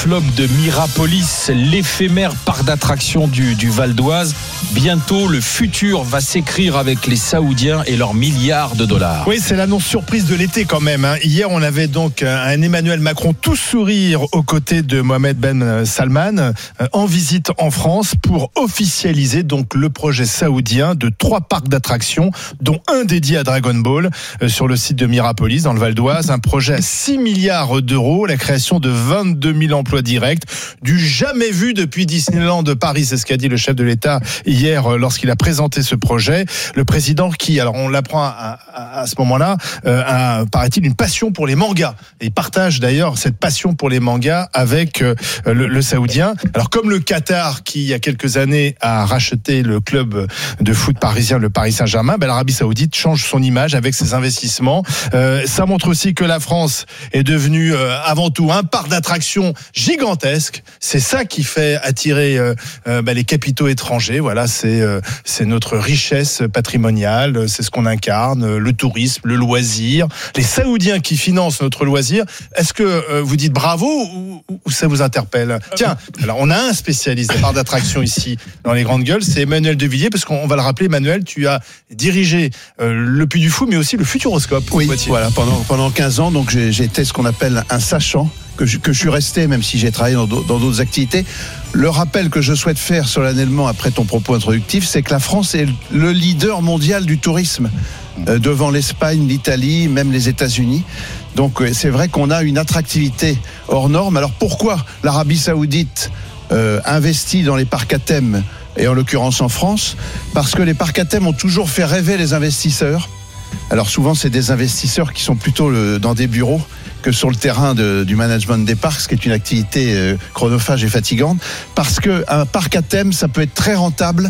flop de Mirapolis, l'éphémère parc d'attractions du Val d'Oise. Bientôt, le futur va s'écrire avec les Saoudiens et leurs milliards de dollars. Oui, c'est l'annonce surprise de l'été quand même. Hier, on avait donc un Emmanuel Macron tout sourire aux côtés de Mohamed Ben Salman en visite en France pour officialiser donc le projet saoudien de 3 parcs d'attractions, dont un dédié à Dragon Ball sur le site de Mirapolis dans le Val d'Oise. Un projet à 6 milliards d'euros, la création de 22 000 emplois directs, du jamais vu depuis Disneyland de Paris. C'est ce qu'a dit le chef de l'État hier lorsqu'il a présenté ce projet. Le président qui, alors on l'apprend à ce moment-là, a, paraît-il, une passion pour les mangas. Et il partage d'ailleurs cette passion pour les mangas avec le Saoudien. Alors comme le Qatar, qui il y a quelques années a racheté le club de foot parisien, le Paris Saint-Germain, l'Arabie Saoudite change son image avec ses investissements. Ça montre aussi que la France est devenue avant tout un parc d'attractions gigantesque. C'est ça qui fait attirer les capitaux étrangers. Voilà, c'est notre richesse patrimoniale, c'est ce qu'on incarne, le tourisme, le loisir, les Saoudiens qui financent notre loisir. Est-ce que vous dites bravo ou ça vous interpelle? Tiens, alors on a un spécialiste des parcs d'attractions ici dans les Grandes Gueules, c'est Emmanuel Devilliers, parce qu'on va le rappeler, Emmanuel, tu as dirigé le Puy du Fou, mais aussi le Futuroscope. Oui, voilà, pendant 15 ans, donc j'ai été ce qu'on appelle un sachant, que je suis resté, même si j'ai travaillé dans d'autres activités. Le rappel que je souhaite faire solennellement après ton propos introductif, c'est que la France est le leader mondial du tourisme, devant l'Espagne, l'Italie, même les États-Unis. Donc c'est vrai qu'on a une attractivité hors norme. Alors pourquoi l'Arabie Saoudite investit dans les parcs à thème, et en l'occurrence en France? Parce que les parcs à thème ont toujours fait rêver les investisseurs. Alors souvent c'est des investisseurs qui sont plutôt dans des bureaux que sur le terrain du management des parcs, ce qui est une activité chronophage et fatigante, parce qu'un parc à thème, ça peut être très rentable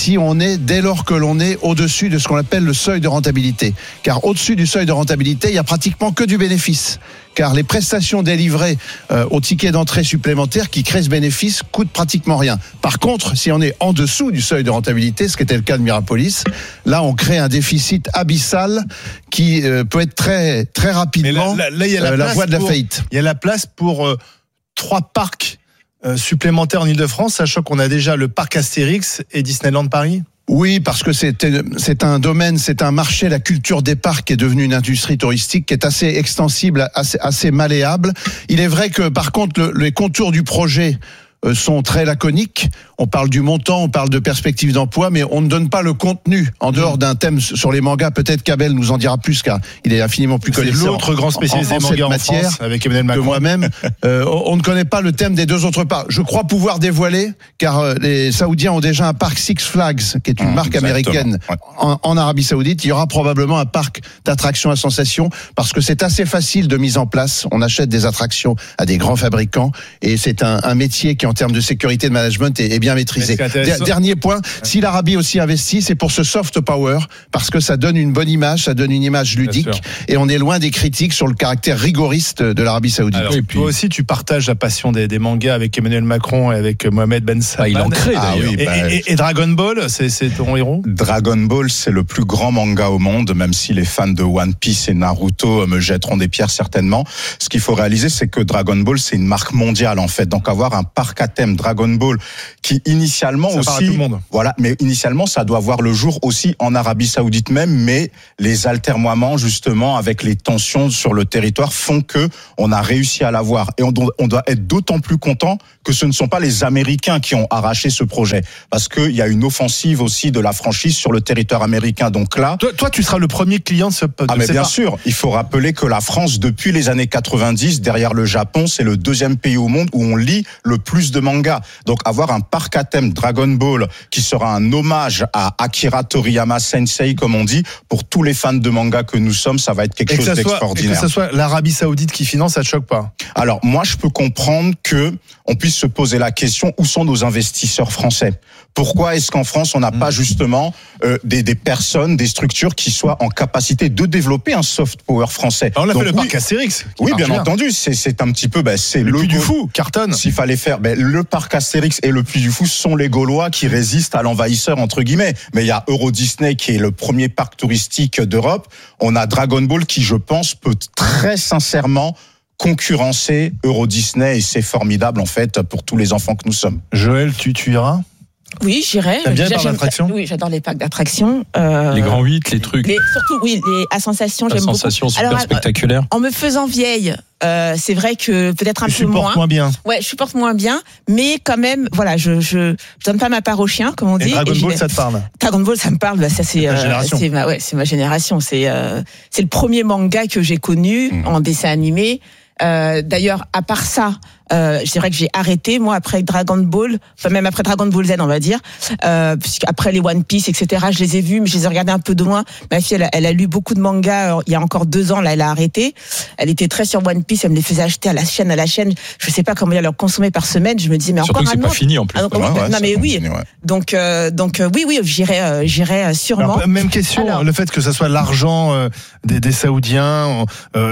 dès lors que l'on est au-dessus de ce qu'on appelle le seuil de rentabilité. Car au-dessus du seuil de rentabilité, il n'y a pratiquement que du bénéfice. Car les prestations délivrées au ticket d'entrée supplémentaire qui créent ce bénéfice coûtent pratiquement rien. Par contre, si on est en dessous du seuil de rentabilité, ce qui était le cas de Mirapolis, là on crée un déficit abyssal qui peut être très, très rapidement là, il y a la voie de la faillite. Il y a la place pour 3 parcs supplémentaires en Ile-de-France, sachant qu'on a déjà le parc Astérix et Disneyland Paris. Oui, parce que c'est un domaine, c'est un marché, la culture des parcs qui est devenue une industrie touristique qui est assez extensible, assez malléable. Il est vrai que par contre les contours du projet sont très laconiques. On parle du montant, on parle de perspectives d'emploi, mais on ne donne pas le contenu en dehors d'un thème sur les mangas. Peut-être qu'Abel nous en dira plus, car il est infiniment plus connaisseur. C'est l'autre grand spécialiste des mangas en France, avec Emmanuel Macron. Que moi-même. On ne connaît pas le thème des 2 autres parcs. Je crois pouvoir dévoiler, car les Saoudiens ont déjà un parc Six Flags, qui est une marque américaine en Arabie Saoudite. Il y aura probablement un parc d'attractions à sensations, parce que c'est assez facile de mise en place. On achète des attractions à des grands fabricants, et c'est un métier qui, en termes de sécurité de management, est bien maîtrisé. Dernier point, si l'Arabie aussi investit, c'est pour ce soft power, parce que ça donne une bonne image, ça donne une image ludique, et on est loin des critiques sur le caractère rigoriste de l'Arabie Saoudite. Alors, toi aussi, tu partages la passion des mangas avec Emmanuel Macron et avec Mohamed Ben Salman. Il en crée d'ailleurs. Et Dragon Ball, c'est ton héros? Dragon Ball, c'est le plus grand manga au monde, même si les fans de One Piece et Naruto me jetteront des pierres certainement. Ce qu'il faut réaliser, c'est que Dragon Ball, c'est une marque mondiale en fait. Donc avoir un parc à thème Dragon Ball qui initialement ça aussi, tout le monde. Voilà, mais initialement ça doit voir le jour aussi en Arabie Saoudite même, mais les atermoiements justement avec les tensions sur le territoire font que on a réussi à l'avoir, et on doit être d'autant plus content que ce ne sont pas les Américains qui ont arraché ce projet, parce qu'il y a une offensive aussi de la franchise sur le territoire américain. Donc là, toi tu seras le premier client de ce mais bien sûr, il faut rappeler que la France, depuis les années 90, derrière le Japon, c'est le 2e pays au monde où on lit le plus de mangas. Donc avoir un parc à thème Dragon Ball qui sera un hommage à Akira Toriyama Sensei, comme on dit, pour tous les fans de manga que nous sommes, ça va être quelque chose d'extraordinaire. Et que ce soit l'Arabie Saoudite qui finance, ça te choque pas? Alors moi, je peux comprendre que on puisse se poser la question, où sont nos investisseurs français? Pourquoi est-ce qu'en France, on n'a pas justement des personnes, des structures qui soient en capacité de développer un soft power français? Alors on a fait le parc Astérix. Oui, bien entendu, c'est un petit peu, c'est le Puy du Fou, cartonne. S'il fallait faire, le parc Astérix et le Puy du Fou sont les Gaulois qui résistent à l'envahisseur entre guillemets. Mais il y a Euro Disney qui est le premier parc touristique d'Europe. On a Dragon Ball qui, je pense, peut très sincèrement concurrencer Euro Disney et c'est formidable en fait pour tous les enfants que nous sommes. Joël, tu iras? Oui, j'irai. T'aimes bien les parcs d'attractions? Oui, j'adore les parcs d'attractions. Les grands 8, les trucs. Surtout, oui, les sensations, j'aime beaucoup. Sensations super spectaculaires. En me faisant vieille, c'est vrai que peut-être un peu moins bien. Ouais, je supporte moins bien, mais quand même, voilà, je donne pas ma part au chien, comme on dit. Et Dragon Ball, ça te parle? Dragon Ball, ça me parle. Ça, c'est ma génération. C'est le premier manga que j'ai connu en dessin animé. D'ailleurs, à part ça, je dirais que j'ai arrêté, moi, après Dragon Ball, enfin même après Dragon Ball Z, on va dire, puisqu'après les One Piece, etc., je les ai vus, mais je les ai regardés un peu de loin. Ma fille, elle a lu beaucoup de mangas, il y a encore 2 ans, là, elle a arrêté. Elle était très sur One Piece, elle me les faisait acheter à la chaîne. Je sais pas comment elle leur consommer par semaine, je me dis, mais surtout encore un autre. Surtout que c'est pas fini, en plus. Non, mais oui. Fini, ouais. Donc, oui, j'irai sûrement. Alors, même question, le fait que ça soit l'argent des Saoudiens,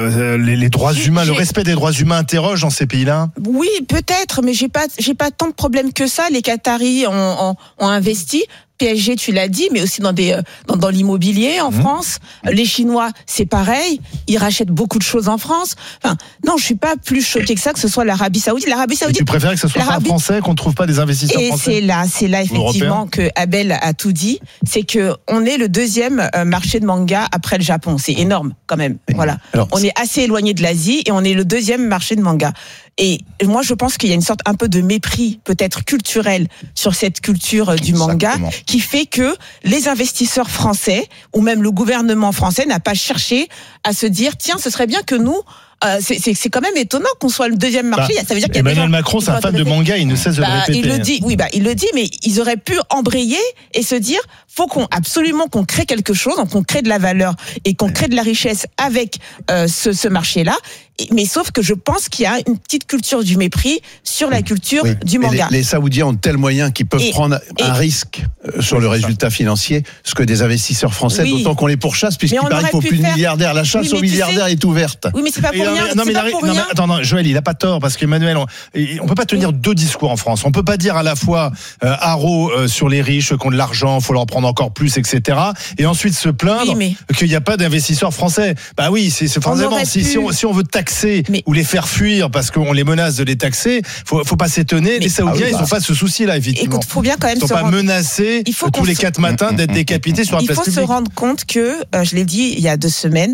les droits humains, le respect des droits humains interroge dans ces pays-là? Oui, peut-être, mais j'ai pas tant de problèmes que ça. Les Qataris ont investi. PSG, tu l'as dit, mais aussi dans l'immobilier en France. Les Chinois, c'est pareil. Ils rachètent beaucoup de choses en France. Enfin, non, je suis pas plus choquée que ça que ce soit l'Arabie Saoudite. Et tu préfères que ce soit pas français, qu'on ne trouve pas des investisseurs français? Et c'est là effectivement que Abel a tout dit. C'est que on est le 2e marché de manga après le Japon. C'est énorme quand même. Voilà. Alors, on est assez éloigné de l'Asie et on est le 2e marché de manga. Et moi, je pense qu'il y a une sorte un peu de mépris, peut-être culturel, sur cette culture du manga, qui fait que les investisseurs français, ou même le gouvernement français, n'a pas cherché à se dire, tiens, ce serait bien que nous, c'est quand même étonnant qu'on soit le 2e marché. Ça veut dire qu'il y a Emmanuel Macron, c'est un fan de manga, il ne cesse de le répéter. Il le dit, mais ils auraient pu embrayer et se dire, faut absolument qu'on crée quelque chose, qu'on crée de la valeur et qu'on crée de la richesse avec ce marché-là. Mais sauf que je pense qu'il y a une petite culture du mépris sur la culture du manga. Les Saoudiens ont tel moyen qu'ils peuvent prendre un risque sur le résultat financier, ce que des investisseurs français, d'autant qu'on les pourchasse, puisqu'il paraît qu'il ne faut plus de milliardaires. La chasse aux milliardaires est ouverte. Oui, mais c'est pas pour rien. Attends, Joël, il n'a pas tort, parce qu'Emmanuel, on ne peut pas tenir 2 discours en France. On ne peut pas dire à la fois haro sur les riches, qui ont de l'argent, il faut leur prendre encore plus, etc. Et ensuite se plaindre qu'il n'y a pas d'investisseurs français. Bah oui, c'est forcément, si on veut taxer ou les faire fuir parce qu'on les menace de les taxer, faut pas s'étonner. Les Saoudiens, ils n'ont pas ce souci-là, effectivement. Écoute, faut bien quand même ils ne sont pas menacés tous les 4 matins d'être décapités sur la place publique. Il faut se rendre compte que, je l'ai dit il y a 2 semaines,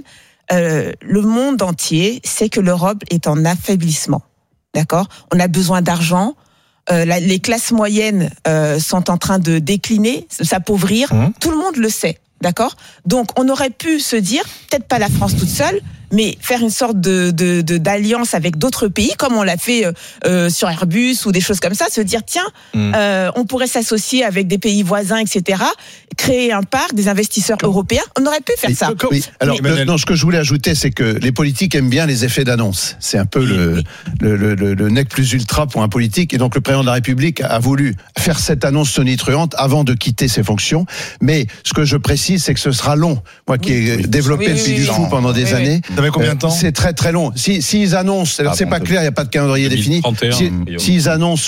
le monde entier sait que l'Europe est en affaiblissement. D'accord ? On a besoin d'argent. Les classes moyennes sont en train de décliner, s'appauvrir. Tout le monde le sait. D'accord ? Donc, on aurait pu se dire, peut-être pas la France toute seule, mais faire une sorte d'alliance avec d'autres pays, comme on l'a fait sur Airbus ou des choses comme ça, se dire, tiens, on pourrait s'associer avec des pays voisins, etc., créer un parc, des investisseurs européens. On aurait pu faire ça. Oui. Alors, ce que je voulais ajouter, c'est que les politiques aiment bien les effets d'annonce. C'est un peu le nec plus ultra pour un politique. Et donc, le président de la République a voulu faire cette annonce tonitruante avant de quitter ses fonctions. Mais ce que je précise, c'est que ce sera long. Moi qui ai développé le Puy du Fou pendant des années. Ça fait combien de temps ? C'est très très long. S'ils annoncent, alors c'est pas clair, il n'y a pas de calendrier défini. S'ils annoncent,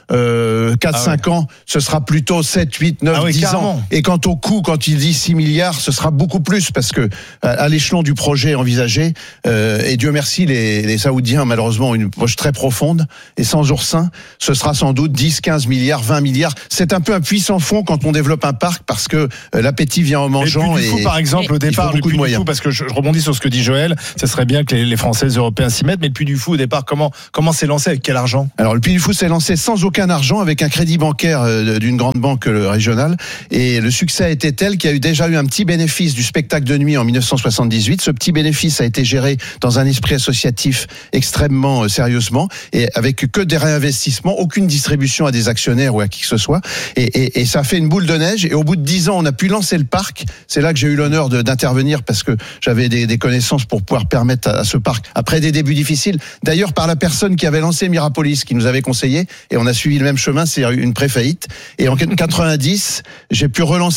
4-5 ans, ce sera plutôt 7, 8, 9, 10 ans. Et quant au coût, quand il dit 6 milliards, ce sera beaucoup plus parce que à l'échelon du projet envisagé, et Dieu merci, les Saoudiens malheureusement ont une poche très profonde, et sans oursin, ce sera sans doute 10, 15 milliards, 20 milliards. C'est un peu un puits sans fond quand on développe un parc parce que l'appétit vient en mangeant. Et par exemple, au départ, le Puy du Fou, parce que je rebondis sur ce que dit Joël, ça serait bien que les Français, les Européens s'y mettent, mais le Puy du Fou, au départ, comment c'est lancé, avec quel argent ? Alors, le Puy du Fou s'est lancé sans aucun argent, avec un crédit bancaire d'une grande banque régionale, et le succès a été tel qu'il y a déjà eu un petit bénéfice du spectacle de nuit en 1978. Ce petit bénéfice a été géré dans un esprit associatif extrêmement sérieusement, et avec que des réinvestissements, aucune distribution à des actionnaires ou à qui que ce soit, et ça a fait une boule de neige, et au bout de 10 ans, on a pu lancer le parc. C'est là que j'ai eu l'honneur d'intervenir parce que j'avais des connaissances pour pouvoir permettre à ce parc, après des débuts difficiles, d'ailleurs par la personne qui avait lancé Mirapolis, qui nous avait conseillé, et on a suivi le même chemin, c'est une pré-faillite. Et en 90, j'ai pu relancer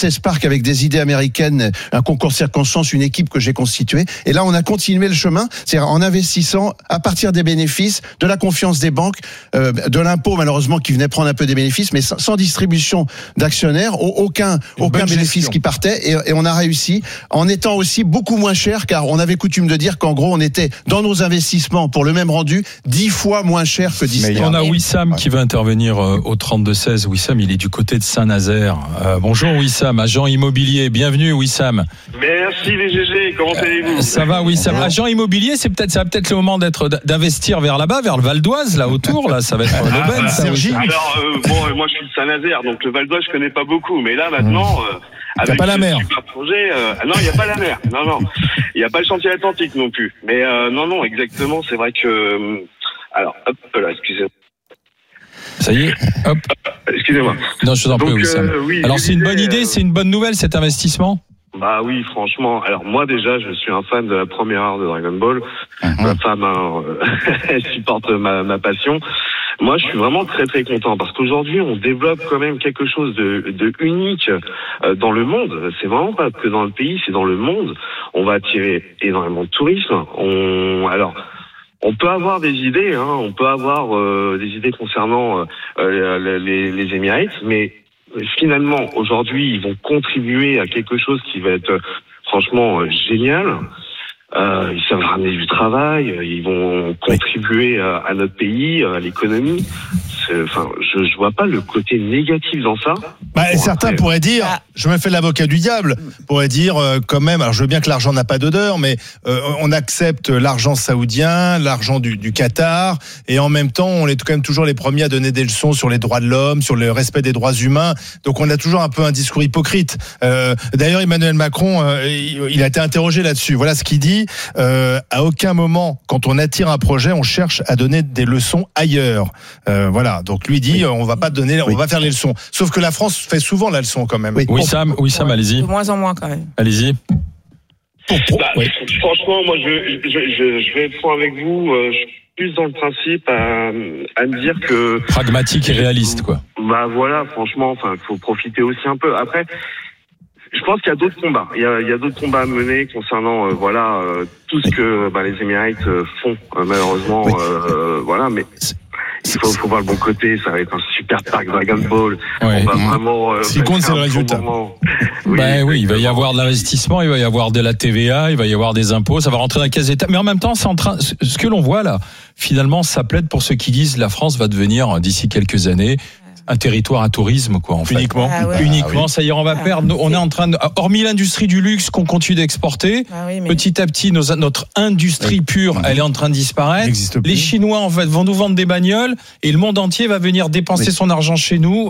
lancé Spark avec des idées américaines, un concours de circonstances, une équipe que j'ai constituée. Et là, on a continué le chemin, c'est-à-dire en investissant à partir des bénéfices, de la confiance des banques, de l'impôt malheureusement qui venait prendre un peu des bénéfices, mais sans distribution d'actionnaires, aucun bénéfice qui partait. Et on a réussi en étant aussi beaucoup moins cher, car on avait coutume de dire qu'en gros, on était dans nos investissements pour le même rendu 10 fois moins cher que Disney. On a Wissam qui va intervenir au 32-16. Wissam, il est du côté de Saint-Nazaire. Bonjour Wissam, agent immobilier. Bienvenue Wissam. Merci les GG, comment allez-vous ? Ça va Wissam. Agent immobilier, ça va peut-être le moment d'investir vers là-bas, vers le Val d'Oise, là autour. Là, ça va être l'aubaine. Alors, moi je suis de Saint-Nazaire, donc le Val d'Oise je connais pas beaucoup. Mais là maintenant... T'as pas la mer. Projet, non, il n'y a pas la mer. Non. Il n'y a pas le chantier Atlantique non plus. Mais non, exactement. C'est vrai que... alors, hop là, excusez-moi. Ça y est, hop. Excusez-moi. Non, je vous en prie, Wissam. Oui, alors, c'est une bonne idée, c'est une bonne nouvelle cet investissement ? Bah oui, franchement. Alors moi déjà, je suis un fan de la première heure de Dragon Ball. Ma femme, elle supporte ma passion. Moi, je suis vraiment très très content parce qu'aujourd'hui, on développe quand même quelque chose de unique dans le monde. C'est vraiment pas que dans le pays, c'est dans le monde. On va attirer énormément de tourisme. On peut avoir des idées, on peut avoir des idées concernant les Émirates, mais finalement, aujourd'hui, ils vont contribuer à quelque chose qui va être franchement génial. Ils savent ramener du travail, ils vont contribuer à notre pays, à l'économie. Enfin, je vois pas le côté négatif dans ça. Certains pourraient dire, je me fais l'avocat du diable, pourraient dire quand même, alors je veux bien que l'argent n'a pas d'odeur, mais on accepte l'argent saoudien, l'argent du Qatar, et en même temps, on est quand même toujours les premiers à donner des leçons sur les droits de l'homme, sur le respect des droits humains. Donc on a toujours un peu un discours hypocrite. D'ailleurs, Emmanuel Macron, il a été interrogé là-dessus. Voilà ce qu'il dit. À aucun moment, quand on attire un projet, on cherche à donner des leçons ailleurs. Voilà. Donc lui dit, on va pas donner, on va faire les leçons. Sauf que la France fait souvent la leçon quand même. Wissam, allez-y. De moins en moins quand même. Allez-y. Franchement, moi, je vais être franc avec vous. Je suis plus dans le principe à me dire que pragmatique et réaliste, quoi. Bah voilà, franchement, enfin, faut profiter aussi un peu. Après, je pense qu'il y a d'autres combats. Il y a d'autres combats à mener concernant tout ce que les Émirates font malheureusement. Voilà, mais il faut voir le bon côté. Ça va être un super parc Dragon Ball. On va vraiment. Ce qui compte, c'est le résultat. Oui, il va y avoir de l'investissement, il va y avoir de la TVA, il va y avoir des impôts. Ça va rentrer dans la caisse d'État. Mais en même temps, c'est ce que l'on voit là. Finalement, ça plaide pour ceux qui disent la France va devenir d'ici quelques années un territoire à tourisme, quoi, en fait. Uniquement. Uniquement. Ça y est, on va perdre. On est en train de, hormis l'industrie du luxe qu'on continue d'exporter, petit à petit, notre industrie pure, elle est en train de disparaître. Les Chinois, en fait, vont nous vendre des bagnoles et le monde entier va venir dépenser son argent chez nous,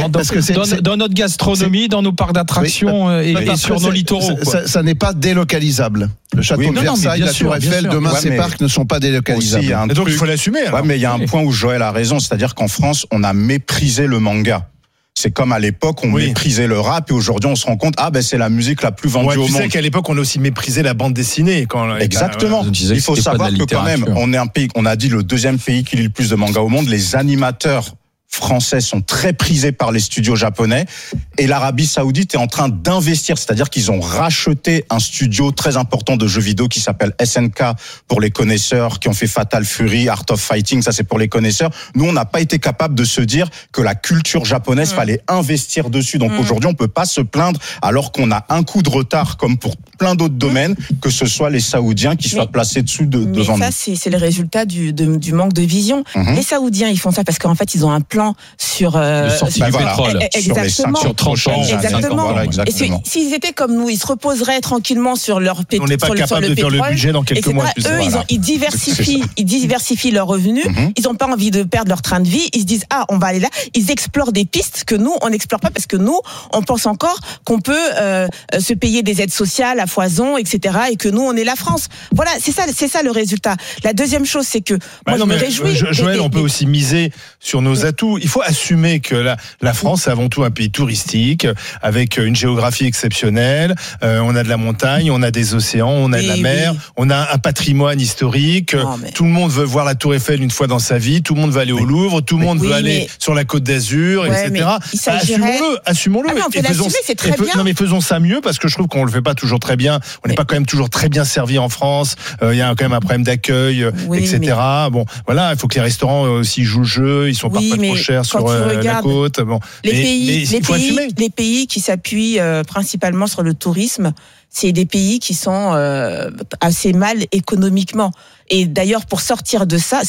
dans notre gastronomie, dans nos parcs d'attractions et sur nos littoraux. Ça n'est pas délocalisable. Le château de Versailles, la Tour Eiffel, demain, ces parcs ne sont pas délocalisables. Et donc, il faut l'assumer. Ouais, mais il y a un point où Joël a raison, c'est-à-dire qu'en France, on a méprisé le manga. C'est comme à l'époque, on méprisait le rap et aujourd'hui, on se rend compte, c'est la musique la plus vendue au monde. Tu sais qu'à l'époque, on a aussi méprisé la bande dessinée. Exactement. Il faut savoir que quand même, on est un pays, on a dit le deuxième pays qui lit le plus de mangas au monde. Les animateurs français sont très prisés par les studios japonais et l'Arabie Saoudite est en train d'investir, c'est-à-dire qu'ils ont racheté un studio très important de jeux vidéo qui s'appelle SNK pour les connaisseurs, qui ont fait Fatal Fury, Art of Fighting, ça c'est pour les connaisseurs. Nous, on n'a pas été capable de se dire que la culture japonaise, fallait investir dessus. Donc aujourd'hui, on peut pas se plaindre alors qu'on a un coup de retard comme pour plein d'autres domaines, que ce soit les Saoudiens qui soient placés devant nous. Ça, c'est le résultat du manque de vision. Les Saoudiens, ils font ça parce qu'en fait, ils ont un plan sur le sortie du pétrole, exactement, sur 30 ans, exactement. S'ils étaient comme nous, ils se reposeraient tranquillement sur leur pétrole. On n'est pas capable de faire le budget dans quelques mois. Eux, ils diversifient leurs revenus. Ils n'ont pas envie de perdre leur train de vie. Ils se disent on va aller là. Ils explorent des pistes que nous on n'explore pas parce que nous on pense encore qu'on peut se payer des aides sociales à foison, etc. Et que nous on est la France. Voilà, c'est ça le résultat. La deuxième chose, c'est que moi je me réjouis. Joël, on peut aussi miser sur nos atouts. il faut assumer que la France est avant tout un pays touristique avec une géographie exceptionnelle. On a de la montagne, on a des océans, on a de la mer, on a un patrimoine historique. Tout le monde veut voir la Tour Eiffel une fois dans sa vie. Tout le monde veut aller au Louvre. Tout le monde veut aller sur la Côte d'Azur, etc. Assumons-le. On peut l'assumer, c'est très bien. Non, mais faisons ça mieux parce que je trouve qu'on le fait pas toujours très bien. On n'est pas quand même toujours très bien servi en France. Il y a quand même un problème d'accueil, etc. Bon, voilà, il faut que les restaurants aussi jouent le jeu. Ils sont parfois trop chers sur la côte. Bon, les pays qui s'appuient principalement sur le tourisme, c'est des pays qui sont assez mal économiquement. Et d'ailleurs, pour sortir de ça,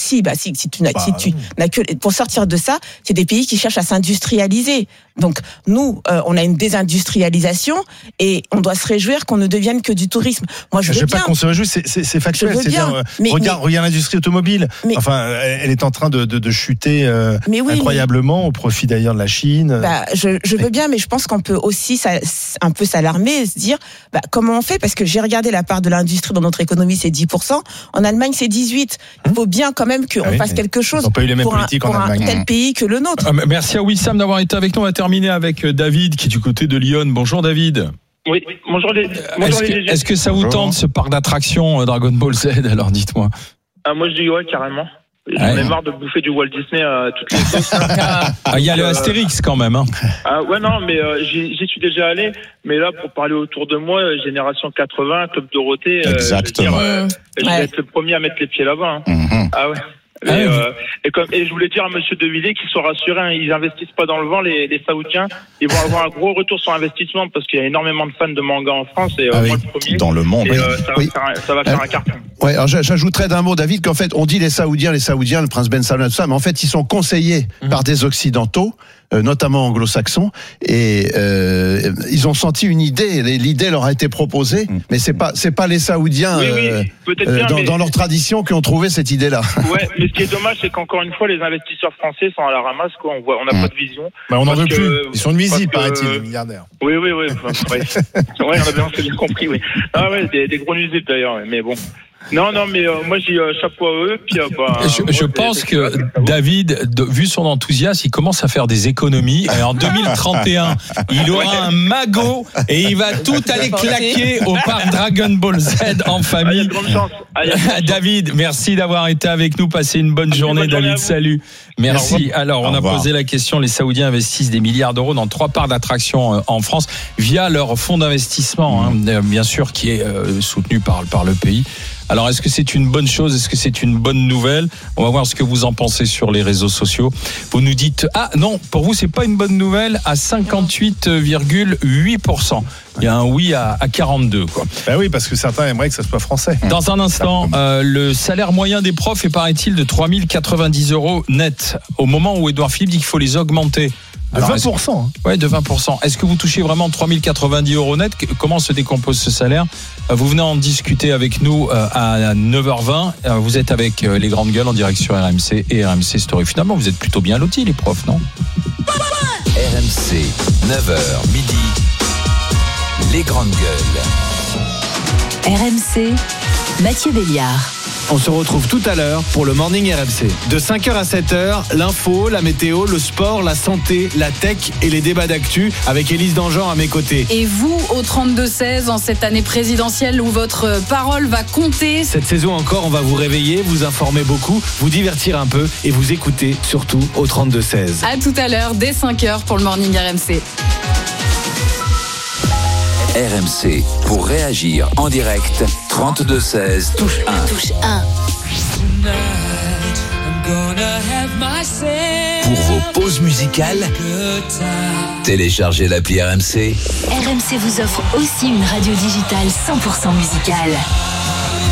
pour sortir de ça, c'est des pays qui cherchent à s'industrialiser. Donc, nous, on a une désindustrialisation et on doit se réjouir qu'on ne devienne que du tourisme. Moi, je veux pas qu'on se réjouisse, c'est factuel. C'est-à-dire, regarde l'industrie automobile. Elle est en train de chuter incroyablement au profit d'ailleurs de la Chine. Je veux bien, mais je pense qu'on peut aussi un peu s'alarmer et se dire, comment on fait? Parce que j'ai regardé la part de l'industrie dans notre économie, c'est 10%. En Allemagne, c'est 18%. Il faut bien quand même qu'on fasse quelque chose pour un tel pays que le nôtre. Merci à Wissam d'avoir été avec nous. On va terminer avec David qui est du côté de Lyon. Bonjour David. Oui, bonjour les Est-ce que ça vous tente ce parc d'attractions Dragon Ball Z? Alors dites-moi. Moi je dis ouais, carrément. J'en ai marre de bouffer du Walt Disney toutes les sauces. Il y a le Astérix quand même. Ouais, non, mais j'y suis déjà allé. Mais là, pour parler autour de moi, Génération 80, Club Dorothée. Exactement. Je vais être le premier à mettre les pieds là-bas. Ah ouais. Et je voulais dire à Monsieur De Villiers qu'ils soient rassurés, ils investissent pas dans le vent, les Saoudiens. Ils vont avoir un gros retour sur investissement parce qu'il y a énormément de fans de manga en France et moi le premier. Dans le monde. Et, ça va faire un carton. Ouais, alors j'ajouterais d'un mot, David, qu'en fait, on dit les Saoudiens, le prince Ben Salman, tout ça, mais en fait, ils sont conseillés par des Occidentaux, notamment anglo-saxons, et ils ont senti une idée. L'idée leur a été proposée, mais c'est pas les Saoudiens dans leur tradition qui ont trouvé cette idée-là. Ouais, mais ce qui est dommage, c'est qu'encore une fois, les investisseurs français sont à la ramasse, quoi. On n'a pas de vision. On n'en veut plus. Ils sont nuisibles, paraît-il, les milliardaires. Oui. Ouais, on a bien compris, oui. Ah ouais, des gros nuisibles d'ailleurs, mais bon. Non, mais moi j'ai chapeau à eux. Puis, je pense que David, vu son enthousiasme, il commence à faire des économies. Et en 2031, il aura un magot et il va tout aller claquer au parc Dragon Ball Z en famille. Il y a de grandes chances. David, merci d'avoir été avec nous. Passez une bonne journée, David. Salut. Merci. Alors, on a posé la question. Les Saoudiens investissent des milliards d'euros dans 3 parcs d'attractions en France via leur fonds d'investissement, bien sûr, qui est soutenu par le pays. Alors, est-ce que c'est une bonne chose? Est-ce que c'est une bonne nouvelle? On va voir ce que vous en pensez sur les réseaux sociaux. Vous nous dites, non, pour vous, c'est pas une bonne nouvelle à 58,8%. Il y a un oui à 42, quoi. Oui, parce que certains aimeraient que ça soit français. Dans un instant, le salaire moyen des profs est, paraît-il, de 3 090 € net. Au moment où Édouard Philippe dit qu'il faut les augmenter. Alors, 20%. Oui, de 20%. Est-ce que vous touchez vraiment 3 090 € net? Comment se décompose ce salaire? Vous venez en discuter avec nous à 9h20. Vous êtes avec les grandes gueules en direct sur RMC et RMC Story. Finalement, vous êtes plutôt bien lotis, les profs, non? RMC, 9h midi. Les grandes gueules. RMC, Mathieu Béliard. On se retrouve tout à l'heure pour le Morning RMC. De 5h à 7h, l'info, la météo, le sport, la santé, la tech et les débats d'actu avec Élise Dangean à mes côtés. Et vous, au 32-16, en cette année présidentielle où votre parole va compter. Cette saison encore, on va vous réveiller, vous informer beaucoup, vous divertir un peu et vous écouter surtout au 32-16. À tout à l'heure, dès 5h pour le Morning RMC. RMC, pour réagir en direct, 32-16, touche 1. Touche 1. Pour vos pauses musicales, téléchargez l'appli RMC. RMC vous offre aussi une radio digitale 100% musicale.